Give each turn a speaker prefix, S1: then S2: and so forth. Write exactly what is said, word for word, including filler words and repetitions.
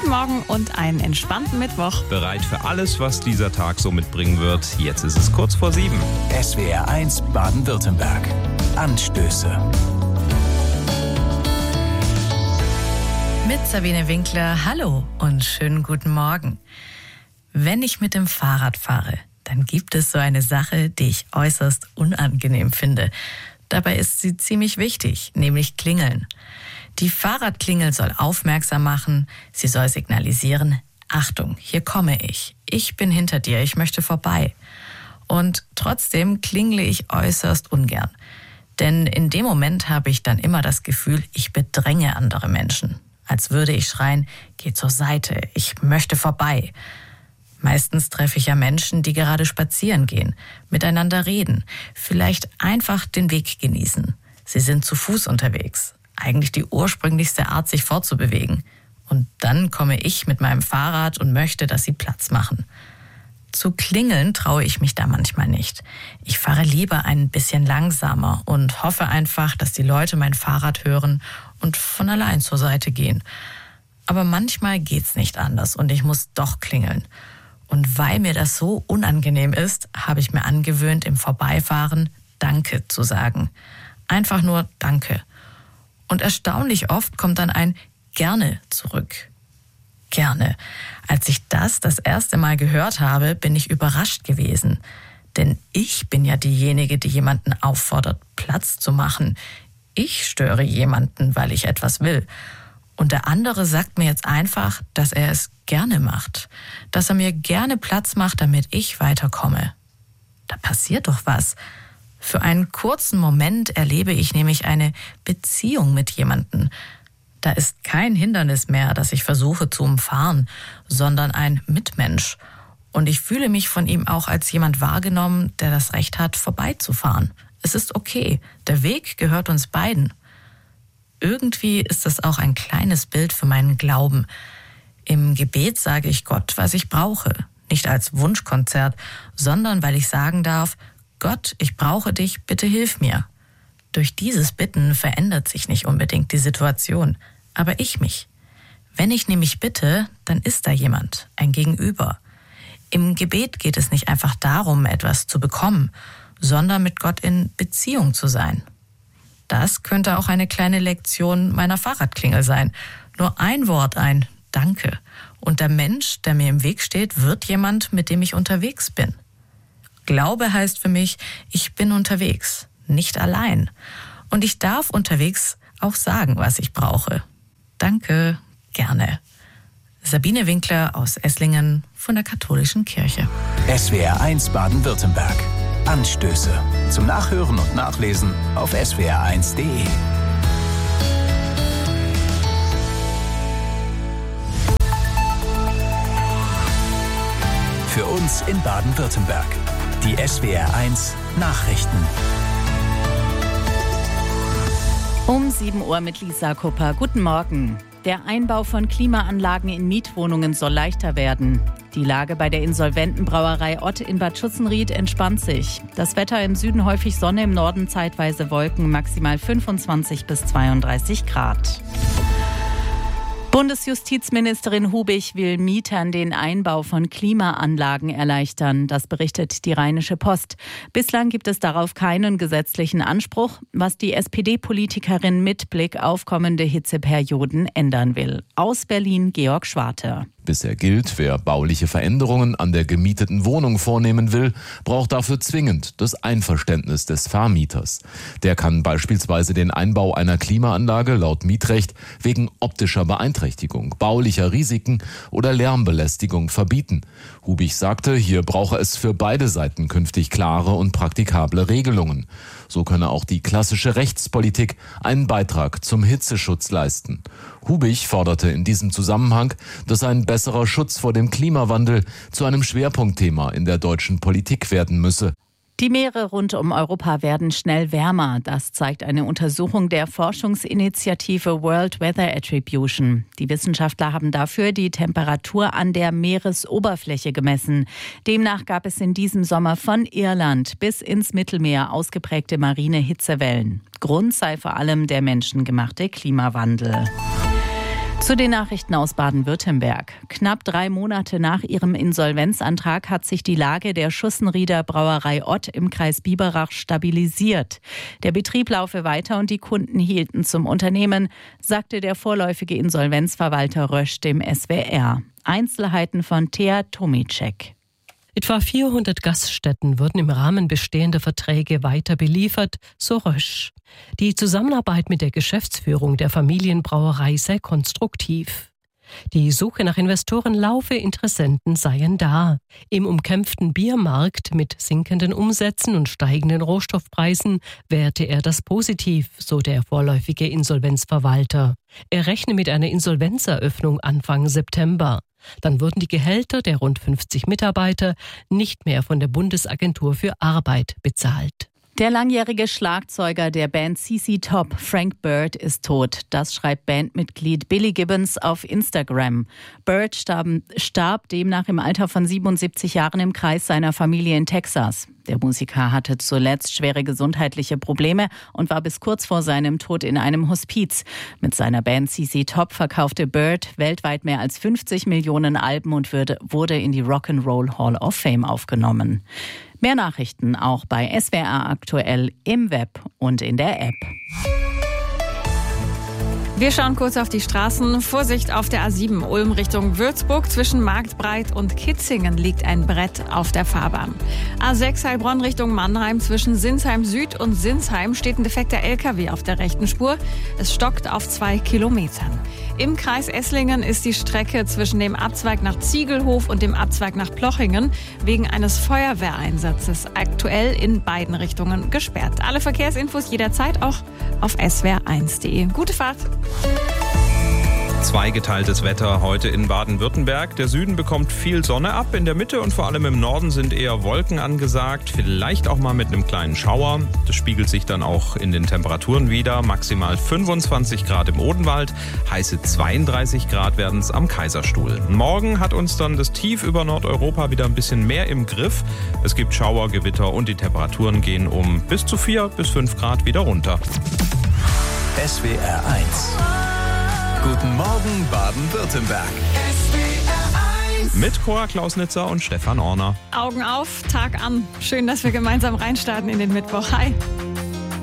S1: Guten Morgen und einen entspannten Mittwoch.
S2: Bereit für alles, was dieser Tag so mitbringen wird. Jetzt ist es kurz vor sieben.
S3: S W R eins Baden-Württemberg. Anstöße.
S4: Mit Sabine Winkler, hallo und schönen guten Morgen. Wenn ich mit dem Fahrrad fahre, dann gibt es so eine Sache, die ich äußerst unangenehm finde. Dabei ist sie ziemlich wichtig, nämlich Klingeln. Die Fahrradklingel soll aufmerksam machen, sie soll signalisieren, Achtung, hier komme ich, ich bin hinter dir, ich möchte vorbei. Und trotzdem klingle ich äußerst ungern. Denn in dem Moment habe ich dann immer das Gefühl, ich bedränge andere Menschen. Als würde ich schreien, geh zur Seite, ich möchte vorbei. Meistens treffe ich ja Menschen, die gerade spazieren gehen, miteinander reden, vielleicht einfach den Weg genießen. Sie sind zu Fuß unterwegs. Eigentlich die ursprünglichste Art, sich fortzubewegen. Und dann komme ich mit meinem Fahrrad und möchte, dass sie Platz machen. Zu klingeln traue ich mich da manchmal nicht. Ich fahre lieber ein bisschen langsamer und hoffe einfach, dass die Leute mein Fahrrad hören und von allein zur Seite gehen. Aber manchmal geht's nicht anders und ich muss doch klingeln. Und weil mir das so unangenehm ist, habe ich mir angewöhnt, im Vorbeifahren Danke zu sagen. Einfach nur Danke. Und erstaunlich oft kommt dann ein Gerne zurück. Gerne. Als ich das das erste Mal gehört habe, bin ich überrascht gewesen. Denn ich bin ja diejenige, die jemanden auffordert, Platz zu machen. Ich störe jemanden, weil ich etwas will. Und der andere sagt mir jetzt einfach, dass er es gerne macht. Dass er mir gerne Platz macht, damit ich weiterkomme. Da passiert doch was. Für einen kurzen Moment erlebe ich nämlich eine Beziehung mit jemandem. Da ist kein Hindernis mehr, das ich versuche zu umfahren, sondern ein Mitmensch. Und ich fühle mich von ihm auch als jemand wahrgenommen, der das Recht hat, vorbeizufahren. Es ist okay, der Weg gehört uns beiden. Irgendwie ist das auch ein kleines Bild für meinen Glauben. Im Gebet sage ich Gott, was ich brauche. Nicht als Wunschkonzert, sondern weil ich sagen darf, Gott, ich brauche dich, bitte hilf mir. Durch dieses Bitten verändert sich nicht unbedingt die Situation, aber ich mich. Wenn ich nämlich bitte, dann ist da jemand, ein Gegenüber. Im Gebet geht es nicht einfach darum, etwas zu bekommen, sondern mit Gott in Beziehung zu sein. Das könnte auch eine kleine Lektion meiner Fahrradklingel sein. Nur ein Wort, ein Danke. Und der Mensch, der mir im Weg steht, wird jemand, mit dem ich unterwegs bin. Glaube heißt für mich, ich bin unterwegs, nicht allein. Und ich darf unterwegs auch sagen, was ich brauche. Danke, gerne. Sabine Winkler aus Esslingen von der Katholischen Kirche.
S3: S W R eins Baden-Württemberg. Anstöße. Zum Nachhören und Nachlesen auf S W R eins Punkt de. Für uns in Baden-Württemberg. Die S W R eins Nachrichten.
S5: Um sieben Uhr mit Lisa Kupper. Guten Morgen. Der Einbau von Klimaanlagen in Mietwohnungen soll leichter werden. Die Lage bei der insolventen Brauerei Ott in Bad Schutzenried entspannt sich. Das Wetter im Süden häufig Sonne, im Norden zeitweise Wolken, maximal fünfundzwanzig bis zweiunddreißig Grad. Bundesjustizministerin Hubich will Mietern den Einbau von Klimaanlagen erleichtern. Das berichtet die Rheinische Post. Bislang gibt es darauf keinen gesetzlichen Anspruch, was die S P D-Politikerin mit Blick auf kommende Hitzeperioden ändern will. Aus Berlin Georg Schwarte.
S6: Bisher gilt, wer bauliche Veränderungen an der gemieteten Wohnung vornehmen will, braucht dafür zwingend das Einverständnis des Vermieters. Der kann beispielsweise den Einbau einer Klimaanlage laut Mietrecht wegen optischer Beeinträchtigung, baulicher Risiken oder Lärmbelästigung verbieten. Hubich sagte, hier brauche es für beide Seiten künftig klare und praktikable Regelungen. So könne auch die klassische Rechtspolitik einen Beitrag zum Hitzeschutz leisten. Hubich forderte in diesem Zusammenhang, dass ein besserer Schutz vor dem Klimawandel zu einem Schwerpunktthema in der deutschen Politik werden müsse.
S5: Die Meere rund um Europa werden schnell wärmer. Das zeigt eine Untersuchung der Forschungsinitiative World Weather Attribution. Die Wissenschaftler haben dafür die Temperatur an der Meeresoberfläche gemessen. Demnach gab es in diesem Sommer von Irland bis ins Mittelmeer ausgeprägte marine Hitzewellen. Grund sei vor allem der menschengemachte Klimawandel. Zu den Nachrichten aus Baden-Württemberg. Knapp drei Monate nach ihrem Insolvenzantrag hat sich die Lage der Schussenrieder Brauerei Ott im Kreis Biberach stabilisiert. Der Betrieb laufe weiter und die Kunden hielten zum Unternehmen, sagte der vorläufige Insolvenzverwalter Rösch dem S W R. Einzelheiten von Thea Tomicek.
S7: Etwa vierhundert Gaststätten würden im Rahmen bestehender Verträge weiter beliefert, so Rösch. Die Zusammenarbeit mit der Geschäftsführung der Familienbrauerei sei konstruktiv. Die Suche nach Investoren laufe, Interessenten seien da. Im umkämpften Biermarkt mit sinkenden Umsätzen und steigenden Rohstoffpreisen werte er das positiv, so der vorläufige Insolvenzverwalter. Er rechne mit einer Insolvenzeröffnung Anfang September. Dann würden die Gehälter der rund fünfzig Mitarbeiter nicht mehr von der Bundesagentur für Arbeit bezahlt.
S5: Der langjährige Schlagzeuger der Band C C Top, Frank Bird, ist tot. Das schreibt Bandmitglied Billy Gibbons auf Instagram. Bird starb, starb demnach im Alter von siebenundsiebzig Jahren im Kreis seiner Familie in Texas. Der Musiker hatte zuletzt schwere gesundheitliche Probleme und war bis kurz vor seinem Tod in einem Hospiz. Mit seiner Band C C Top verkaufte Bird weltweit mehr als fünfzig Millionen Alben und wurde in die Rock'n'Roll Hall of Fame aufgenommen. Mehr Nachrichten auch bei S W R aktuell im Web und in der App.
S1: Wir schauen kurz auf die Straßen. Vorsicht auf der A sieben Ulm Richtung Würzburg. Zwischen Marktbreit und Kitzingen liegt ein Brett auf der Fahrbahn. A sechs Heilbronn Richtung Mannheim. Zwischen Sinsheim Süd und Sinsheim steht ein defekter L K W auf der rechten Spur. Es stockt auf zwei Kilometern. Im Kreis Esslingen ist die Strecke zwischen dem Abzweig nach Ziegelhof und dem Abzweig nach Plochingen wegen eines Feuerwehreinsatzes aktuell in beiden Richtungen gesperrt. Alle Verkehrsinfos jederzeit auch auf s w r eins punkt de. Gute Fahrt!
S2: Zweigeteiltes Wetter heute in Baden-Württemberg. Der Süden bekommt viel Sonne ab. In der Mitte und vor allem im Norden sind eher Wolken angesagt. Vielleicht auch mal mit einem kleinen Schauer. Das spiegelt sich dann auch in den Temperaturen wieder. Maximal fünfundzwanzig Grad im Odenwald. Heiße zweiunddreißig Grad werden es am Kaiserstuhl. Morgen hat uns dann das Tief über Nordeuropa wieder ein bisschen mehr im Griff. Es gibt Schauer, Gewitter und die Temperaturen gehen um bis zu vier bis fünf Grad wieder runter.
S3: S W R eins. Guten Morgen Baden-Württemberg.
S2: Mit Cora Klausnitzer und Stefan Orner.
S1: Augen auf, Tag an. Schön, dass wir gemeinsam reinstarten in den Mittwoch. Hi.